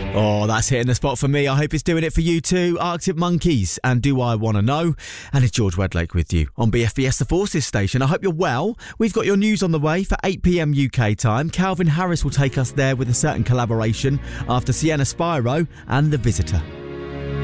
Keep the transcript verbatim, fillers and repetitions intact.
Oh, that's hitting the spot for me. I hope it's doing it for you too. Arctic Monkeys and Do I Wanna Know? And it's George Wedlake with you on B F B S The Forces station. I hope you're well. We've got your news on the way for eight p.m. U K time. Calvin Harris will take us there with a certain collaboration after Sienna Spyro and The Visitor.